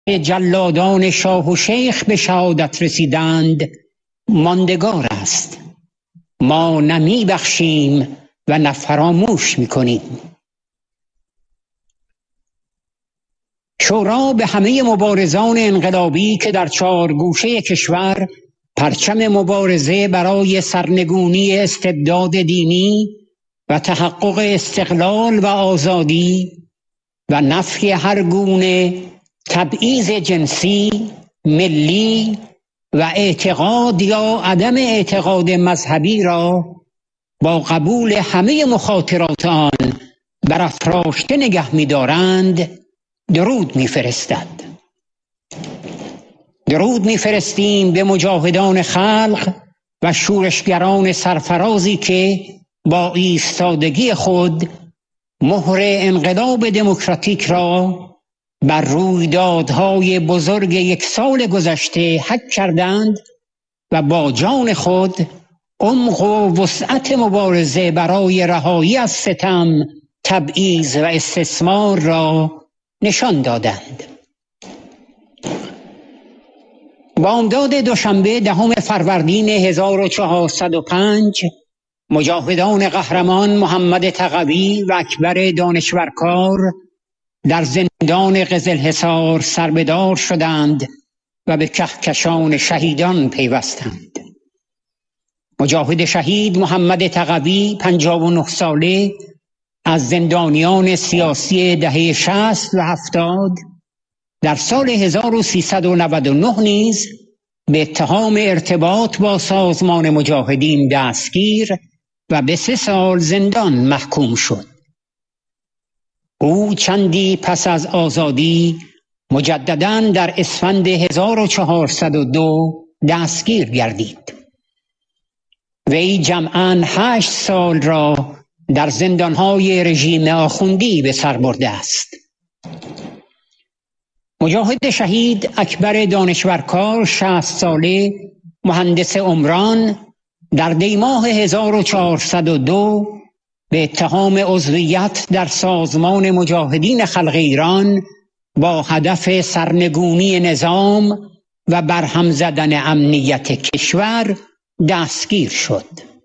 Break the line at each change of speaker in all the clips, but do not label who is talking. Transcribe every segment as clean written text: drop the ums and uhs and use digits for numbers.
جلادان شاه و شیخ به شهادت رسیدند ماندگار است. ما نه می‌بخشیم و نه فراموش می‌کنیم. شورا به همه مبارزان انقلابی که در 4 گوشه کشور پرچم مبارزه برای سرنگونی استبداد دینی و تحقق استقلال و آزادی و نفی هر گونه تبعیض جنسی، ملی و اعتقاد یا عدم اعتقاد مذهبی را با قبول همه مخاطرات آن برافراشته نگه می‌دارند درود می‌فرستد. درود می‌فرستیم به مجاهدان خلق و شورشگران سرفرازی که با ایستادگی خود مهر انقلاب دموکراتیک را بر رویدادهای بزرگ 1 سال گذشته حک کردند و با جان خود عمق و وسعت مبارزه برای رهایی از ستم، تبعیض و استثمار را نشان دادند. بامداد دوشنبه 10 فروردین 1405 مجاهدان قهرمان محمد تقوی و اکبر دانشورکار در زندان قزلحصار سربدار شدند و به کهکشان شهیدان پیوستند. مجاهد شهید محمد تقوی 59 ساله از زندانیان سیاسی دهه 60 و 70 در سال 1399 نیز به اتهام ارتباط با سازمان مجاهدین دستگیر و به 3 سال زندان محکوم شد. او چندی پس از آزادی مجدداً در اسفند 1402 دستگیر گردید. وی جمعاً 8 سال را در زندانهای رژیم آخوندی به سر برده است. مجاهد شهید اکبر دانشورکار 60 ساله مهندس عمران در دیماه 1402 به اتهام عضویت در سازمان مجاهدین خلق ایران با هدف سرنگونی نظام و برهم زدن امنیت کشور دستگیر شد.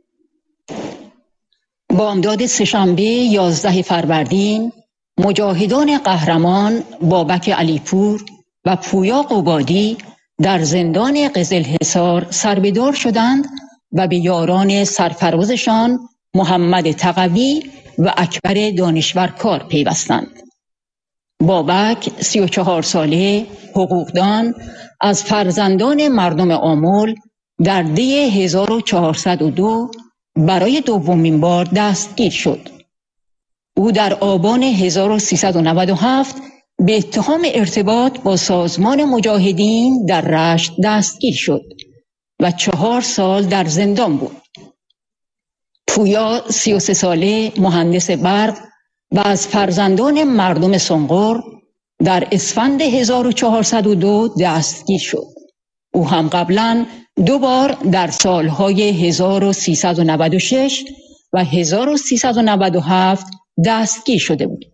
بامداد سه‌شنبه 11 فروردین مجاهدان قهرمان بابک علیپور و پویا قبادی در زندان قزلحصار سربدار شدند و به یاران سرفرازشان محمد تقوی و اکبر دانشورکار پیوستند. بابک 34 ساله حقوقدان از فرزندان مردم آمل در دی 1402 برای 2مین بار دستگیر شد. او در آبان 1397 به اتهام ارتباط با سازمان مجاهدین در رشت دستگیر شد و 4 سال در زندان بود. پویا 33 ساله مهندس برق و از فرزندان مردم سنقر در اسفند 1402 دستگیر شد. او هم قبلاً 2 بار در سالهای 1396 و 1397 دستگیر شده بود.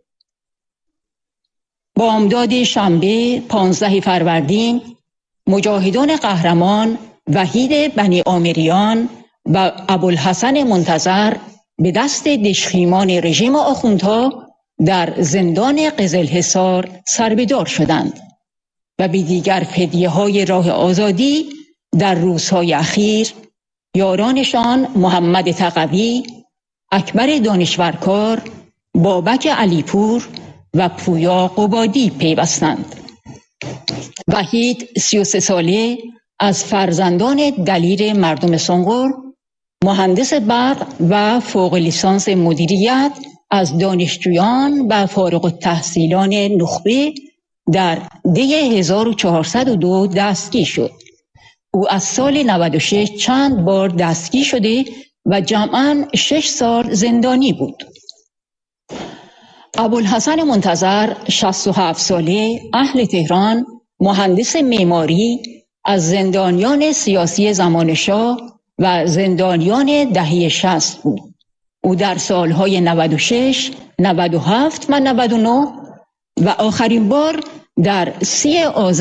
بامداد شنبه 15 فروردین مجاهدان قهرمان وحید بنی عامریان و ابوالحسن منتظر به دست دژخیمان رژیم آخوندها در زندان قزلحصار سربدار شدند و به دیگر فدیه‌های راه آزادی در روزهای اخیر یارانشان محمد تقوی، اکبر دانشورکار، بابک علیپور و پویا قبادی پیوستند. وحید 33 ساله از فرزندان دلیر مردم سنقر، مهندس برق و فوق لیسانس مدیریت از دانشجویان و فارغ التحصیلان نخبه در دی 1402 دستگیر شد. او از سال 96 چند بار دستگیر شده و جمعاً 6 سال زندانی بود. ابوالحسن منتظر 67 ساله اهل تهران، مهندس معماری از زندانیان سیاسی زمان شاه و زندانیان دهه 60 بود. او در سالهای 96، 97 و 99 و آخرین بار در 30 آذر